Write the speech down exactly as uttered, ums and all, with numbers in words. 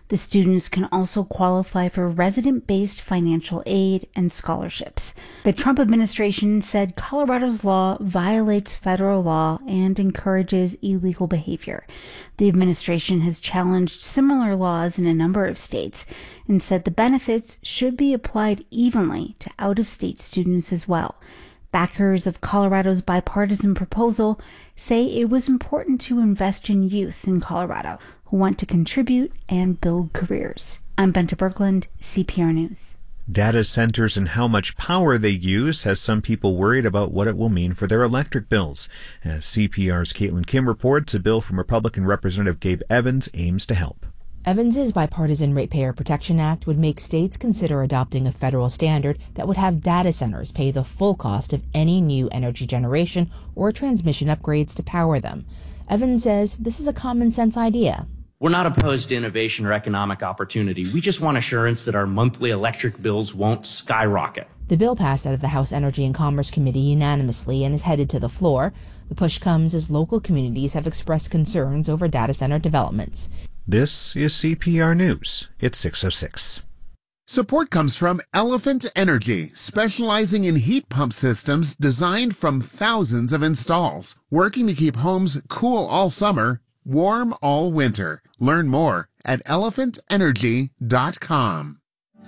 The students can also qualify for resident-based financial aid and scholarships. The Trump administration said Colorado's law violates federal law and encourages illegal behavior. The administration has challenged similar laws in a number of states and said the benefits should be applied evenly to out-of-state students as well. Backers of Colorado's bipartisan proposal say it was important to invest in youth in Colorado who want to contribute and build careers. I'm Bente Birkeland, C P R News. Data centers and how much power they use has some people worried about what it will mean for their electric bills. As C P R's Caitlin Kim reports, a bill from Republican Representative Gabe Evans aims to help. Evans's Bipartisan Ratepayer Protection Act would make states consider adopting a federal standard that would have data centers pay the full cost of any new energy generation or transmission upgrades to power them. Evans says this is a common sense idea. We're not opposed to innovation or economic opportunity. We just want assurance that our monthly electric bills won't skyrocket. The bill passed out of the House Energy and Commerce Committee unanimously and is headed to the floor. The push comes as local communities have expressed concerns over data center developments. This is C P R News. It's six oh six. Support comes from Elephant Energy, specializing in heat pump systems designed from thousands of installs, working to keep homes cool all summer, warm all winter. Learn more at elephant energy dot com.